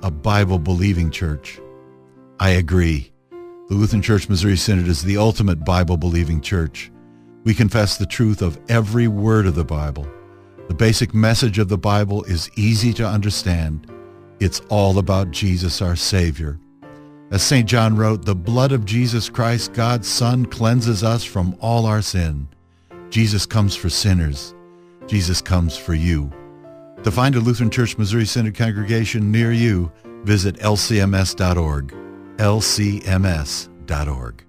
a Bible-believing church. I agree. The Lutheran Church Missouri Synod is the ultimate Bible-believing church. We confess the truth of every word of the Bible. The basic message of the Bible is easy to understand. It's all about Jesus, our Savior. As St. John wrote, the blood of Jesus Christ, God's Son, cleanses us from all our sin. Jesus comes for sinners. Jesus comes for you. To find a Lutheran Church Missouri Synod congregation near you, visit lcms.org. lcms.org.